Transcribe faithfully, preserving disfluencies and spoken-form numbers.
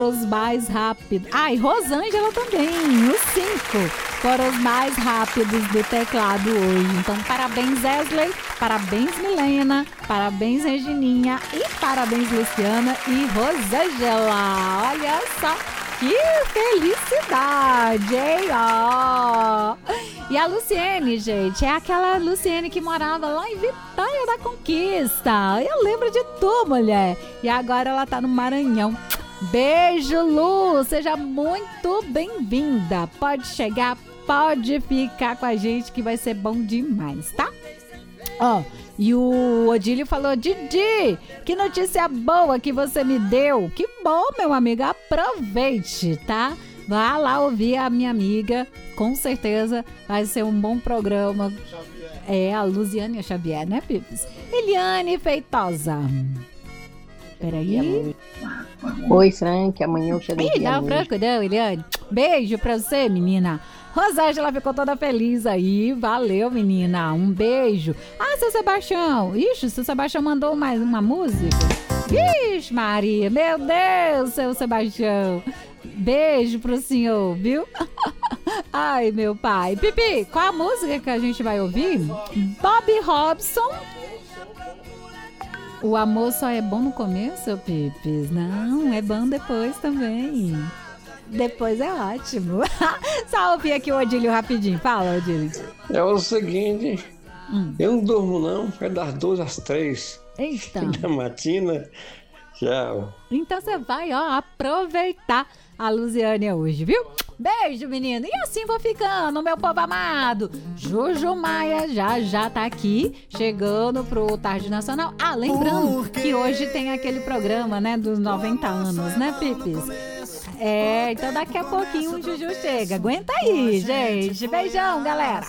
os mais rápidos. Ah, e Rosângela também, os cinco foram os mais rápidos do teclado hoje. Então, parabéns, Wesley, parabéns, Milena, parabéns, Regininha, e parabéns, Luciana e Rosângela. Olha só que felicidade, hein? Ó. E a Luciene, gente, é aquela Luciene que morava lá em Vitória da Conquista. Eu lembro de tu, mulher. E agora ela tá no Maranhão. Beijo, Lu, seja muito bem-vinda. Pode chegar, pode ficar com a gente que vai ser bom demais, tá? Ó, e o Odílio falou: Didi, que notícia boa que você me deu. Que bom, meu amigo, aproveite, tá? Vá lá ouvir a minha amiga, com certeza vai ser um bom programa. É a Luziane Xavier, né, Pipes? Eliane Feitosa. Peraí. Oi, Frank, amanhã eu chego. Ih, não, Franco, não, Eliane. Beijo pra você, menina. Rosângela ficou toda feliz aí. Valeu, menina. Um beijo. Ah, seu Sebastião. Ixi, seu Sebastião mandou mais uma música. Ixi, Maria. Meu Deus, seu Sebastião. Beijo pro senhor, viu? Ai, meu pai. Pipi, qual a música que a gente vai ouvir? Bob Robson. O amor só é bom no começo, Pipis? Não, é bom depois também. Depois é ótimo. Só ouvir aqui o Odílio rapidinho. Fala, Odílio. É o seguinte, hum. eu não durmo não, é das duas às três. Então. Da matina, tchau. Então você vai, ó, aproveitar a Luziane hoje, viu? Beijo, menino. E assim vou ficando, meu povo amado. Jojo Maia já já tá aqui, chegando pro Tarde Nacional. Ah, lembrando que hoje tem aquele programa, né, dos noventa anos, né, Pipis? É, então daqui a pouquinho o Juju chega. Aguenta aí, gente. Beijão, galera.